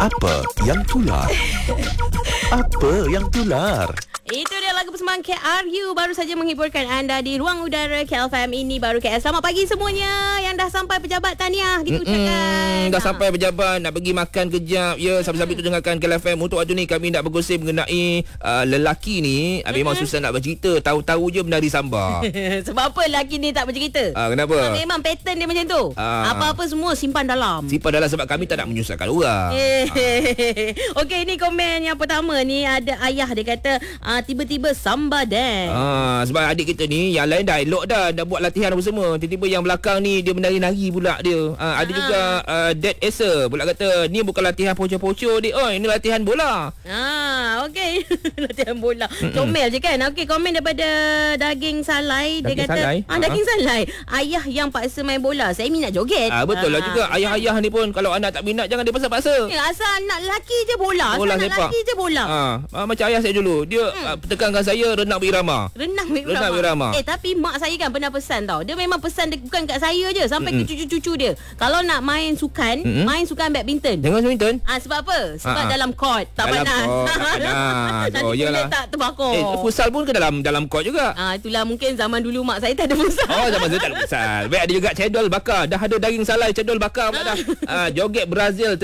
Apa yang tular? Apa yang tular? Itu dia lagu persembahan KRU baru saja menghiburkan anda di ruang udara KLFM ini baru KL. Selamat pagi semuanya yang dah sampai pejabat, tahniah kita ucapkan. Dah sampai pejabat nak pergi makan kejap ya. Sambil-sambil tu dengarkan KLFM. Untuk waktu ni kami nak bergosip mengenai lelaki ni memang susah nak bercerita, tahu-tahu je menari samba. Sebab apa lelaki ni tak bercerita? Kenapa? Memang pattern dia macam tu. Apa-apa semua simpan dalam. Simpan dalam sebab kami tak nak menyusahkan orang. Okey, ni komen yang pertama ni ada ayah dia kata tiba-tiba samba dance. Sebab adik kita ni yang lain dah elok dah buat latihan apa semua. Tiba-tiba yang belakang ni dia menari-nari pula dia. Ada juga Dad Esa pula kata ni bukan latihan poco-poco dik. Ini latihan bola. Okey. Latihan bola. Comel je kan. Okey, komen daripada Daging Salai. Dia Daging kata Salai? Daging Salai. Ayah yang paksa main bola. Saya minat joget. Betul lah juga. Ayah-ayah ni pun kalau anak tak minat jangan dia paksa-paksa. Asal anak lelaki je bola. Bola Asal anak sepak. lelaki je bola. Macam ayah saya dulu. Dia tekankan saya renang berirama. Renang berirama. Tapi mak saya kan pernah pesan tau. Dia memang pesan dia bukan kat saya je, sampai ke cucu-cucu dia. Kalau nak main sukan, main sukan badminton. Jangan badminton. Sebab apa? Sebab dalam court. Tak dalam panas. Nanti kulit tak terbakar. Futsal pun ke dalam court juga. Itulah mungkin zaman dulu mak saya tak ada futsal. Zaman saya tak ada futsal. Baik, ada juga cendol bakar. Dah ada Daging Salai cendol bakar pula dah. Joget Brazil